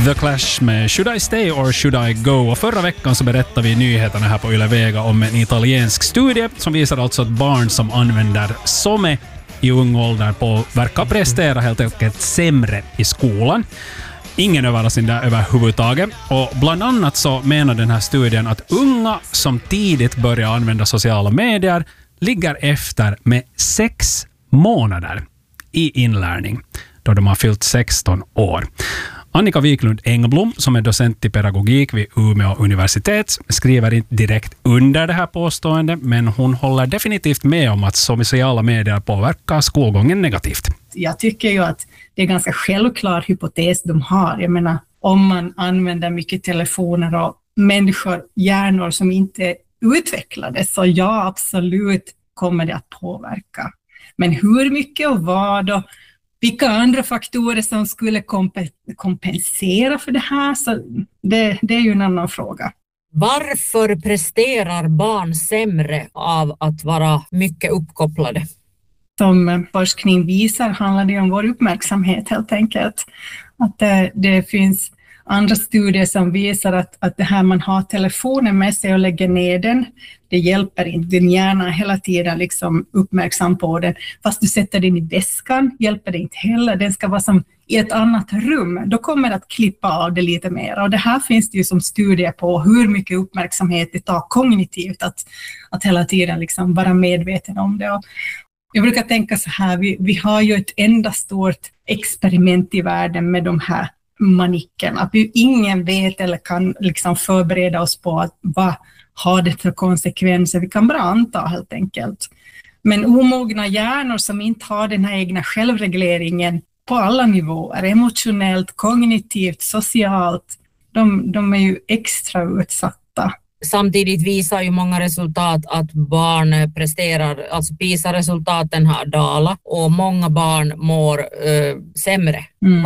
The Clash med Should I Stay or Should I Go? Och förra veckan så berättade vi i nyheterna här på Yle Vega om en italiensk studie som visar alltså att barn som använder SOME i ung ålder verkar prestera helt enkelt sämre i skolan. Ingen överraskning där överhuvudtaget. Och bland annat så menar den här studien att unga som tidigt börjar använda sociala medier ligger efter med 6 månader i inlärning då de har fyllt 16 år. Annika Wiklund Engblom, som är docent i pedagogik vid Umeå universitet, skriver inte direkt under det här påståendet, men hon håller definitivt med om att sociala medier påverkar skolgången negativt. Jag tycker ju att det är ganska självklar hypotes de har. Jag menar, om man använder mycket telefoner och människor, hjärnor som inte utvecklades, så ja, absolut kommer det att påverka. Men hur mycket och vad och vilka andra faktorer som skulle kompensera för det här, så det är ju en annan fråga. Varför presterar barn sämre av att vara mycket uppkopplade? Som forskning visar handlar det om vår uppmärksamhet helt enkelt. Att det finns andra studier som visar att det här man har telefonen med sig och lägger ner den, det hjälper inte. Din hjärna hela tiden liksom uppmärksam på den. Fast du sätter den i väskan hjälper det inte heller. Den ska vara som i ett annat rum. Då kommer det att klippa av det lite mer. Och det här finns det ju som studier på hur mycket uppmärksamhet det tar kognitivt att hela tiden liksom vara medveten om det. Och jag brukar tänka så här, vi har ju ett enda stort experiment i världen med de här manicken, att vi ingen vet eller kan liksom förbereda oss på att vad har det för konsekvenser. Vi kan bara anta helt enkelt. Men omogna hjärnor som inte har den här egna självregleringen på alla nivåer, emotionellt, kognitivt, socialt, de är ju extra utsatta. Samtidigt visar ju många resultat att barn presterar, alltså PISA-resultaten har dalat och många barn mår sämre.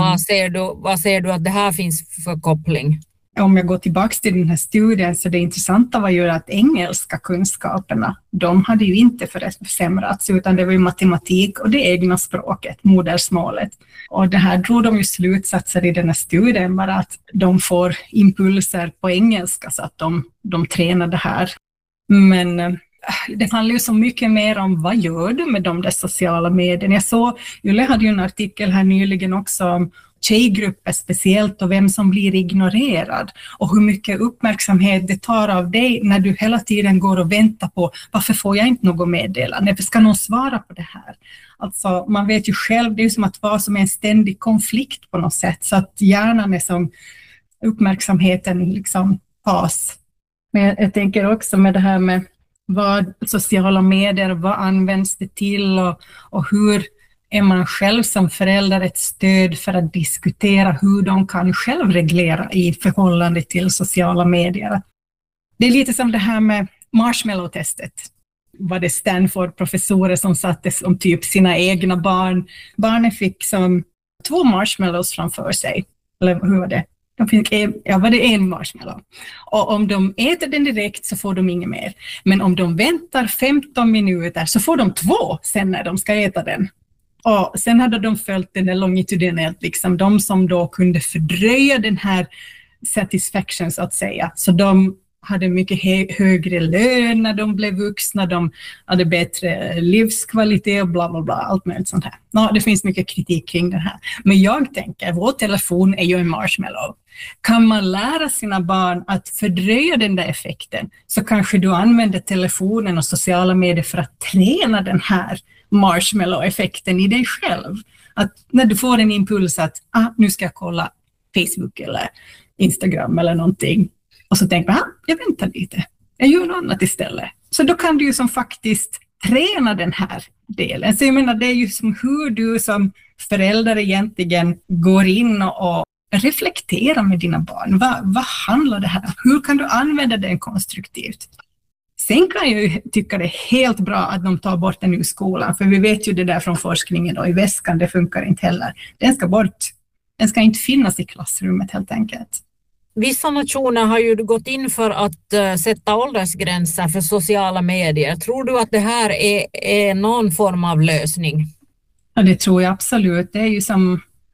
Vad ser du att det här finns för koppling? Om jag går tillbaka till den här studien, så det intressanta var ju att engelska kunskaperna, de hade ju inte försämrats, utan det var ju matematik och det egna språket, modersmålet. Och det här drog de ju slutsatser i den här studien, bara att de får impulser på engelska så att de tränar det här. Men det handlar ju så mycket mer om vad gör du med de där sociala medierna. Jag såg, Julle hade ju en artikel här nyligen också om tjejgrupper speciellt och vem som blir ignorerad och hur mycket uppmärksamhet det tar av dig när du hela tiden går och väntar på varför får jag inte något meddelande, varför ska någon svara på det här. Alltså man vet ju själv, det är ju som att vara som en ständig konflikt på något sätt, så att hjärnan är som uppmärksamheten liksom tas. Men jag tänker också med det här med vad sociala medier, vad används det till och hur är man själv som förälder ett stöd för att diskutera hur de kan själv reglera i förhållande till sociala medier. Det är lite som det här med marshmallow-testet. Var det Stanford-professorer som satte som typ sina egna barn. Barnen fick som 2 marshmallows framför sig. Eller hur var det? De fick var det en marshmallow. Och om de äter den direkt så får de inget mer. Men om de väntar 15 minuter så får de 2 sen när de ska äta den. Och sen hade de följt den där longitudinellt, liksom de som då kunde fördröja den här satisfaction så att säga. Så de hade mycket högre lön när de blev vuxna, de hade bättre livskvalitet och bla bla bla, allt möjligt sånt här. Det finns mycket kritik kring det här. Men jag tänker, vår telefon är ju en marshmallow. Kan man lära sina barn att fördröja den där effekten, så kanske du använder telefonen och sociala medier för att träna den här marshmallow-effekten i dig själv. Att när du får en impuls att nu ska jag kolla Facebook eller Instagram eller någonting, och så tänker man, jag väntar lite, jag gör något annat istället. Så då kan du ju som faktiskt träna den här delen. Så jag menar, det är ju som hur du som förälder egentligen går in och reflekterar med dina barn. Vad handlar det här om? Hur kan du använda den konstruktivt? Sen kan jag ju tycka det är helt bra att de tar bort den ur skolan, för vi vet ju det där från forskningen och i väskan, det funkar inte heller. Den ska bort. Den ska inte finnas i klassrummet helt enkelt. Vissa nationer har ju gått in för att sätta åldersgränser för sociala medier. Tror du att det här är någon form av lösning? Ja, det tror jag absolut. Det är ju som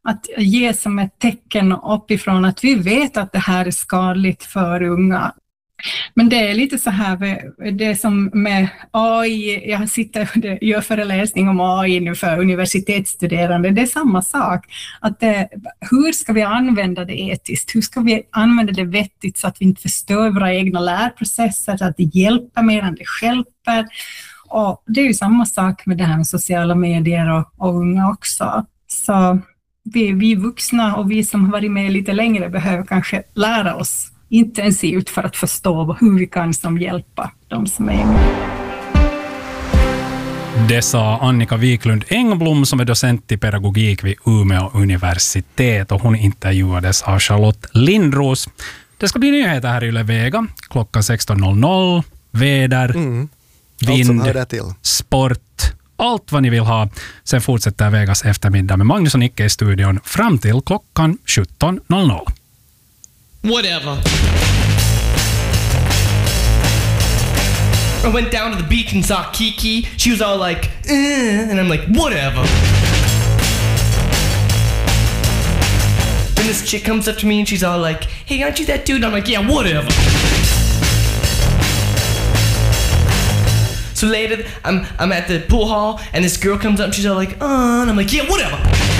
att ge som ett tecken uppifrån att vi vet att det här är skadligt för unga. Men det är lite så här, det som med AI, jag gör föreläsning om AI nu för universitetsstuderande, det är samma sak. Att hur ska vi använda det etiskt? Hur ska vi använda det vettigt så att vi inte förstör våra egna lärprocesser, så att det hjälper mer än det stjälper? Och det är ju samma sak med det här med sociala medier och unga också. Så vi vuxna och vi som har varit med lite längre behöver kanske lära oss intensivt för att förstå hur vi kan som hjälpa de som är med. Det sa Annika Wiklund Engblom som är docent i pedagogik vid Umeå universitet, och hon intervjuades av Charlotte Lindros. Det ska bli nyheter här i Yle Vega klockan 16.00. Väder, vind, sport, allt vad ni vill ha. Sen fortsätter Vegas eftermiddag med Magnus och Nicke i studion fram till klockan 17.00. Whatever. I went down to the beach and saw Kiki. She was all like, and I'm like, whatever. Then this chick comes up to me and she's all like, hey, aren't you that dude? And I'm like, yeah, whatever. So later, I'm at the pool hall and this girl comes up and she's all like, and I'm like, yeah, whatever.